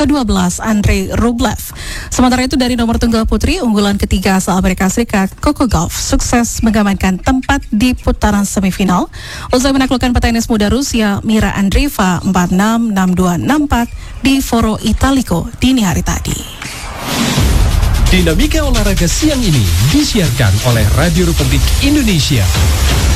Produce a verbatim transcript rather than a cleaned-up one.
kedua belas Andrei Rublev. Sementara itu dari nomor tunggal putri, unggulan ketiga asal Amerika Serikat Coco Gauff sukses mengamankan tempat di putaran semifinal usai menaklukkan petenis muda Rusia Mira Andreeva empat enam, enam dua, enam empat di Foro Italico dini hari tadi. Dinamika olahraga siang ini disiarkan oleh Radio Republik Indonesia.